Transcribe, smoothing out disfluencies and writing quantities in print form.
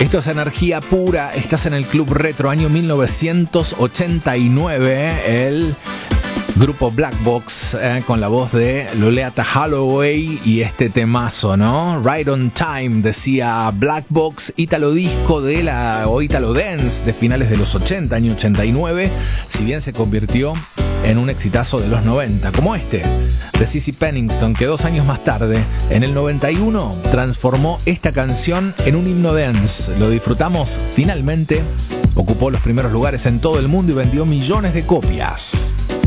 Esto es energía pura. Estás en el Club Retro, año 1989. El grupo Black Box, con la voz de Loleatta Holloway y este temazo, ¿no? Right on Time, decía Black Box, ítalo disco o ítalo dance de finales de los 80, año 89, si bien se convirtió en un exitazo de los 90, como este, de CeCe Peniston, que 2 años más tarde, en el 91, transformó esta canción en un himno dance. Lo disfrutamos, finalmente, ocupó los primeros lugares en todo el mundo y vendió millones de copias.